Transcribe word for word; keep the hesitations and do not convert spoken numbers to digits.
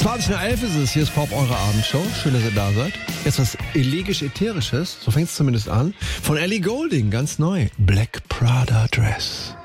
zwanzig nach elf ist es, hier ist Pop, eure Abendshow. Schön, dass ihr da seid. Jetzt was elegisch-ätherisches, so fängt es zumindest an. Von Ellie Goulding, ganz neu. Black Prada Dress.